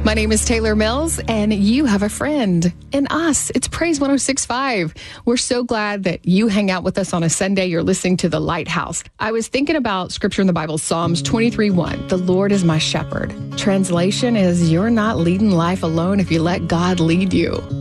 My name is Taylor Mills, and you have a friend in us. It's Praise 106.5. We're so glad that you hang out with us on a Sunday. You're listening to The Lighthouse. I was thinking about scripture in the Bible, Psalms 23:1. The Lord is my shepherd. Translation is, you're not leading life alone if you let God lead you.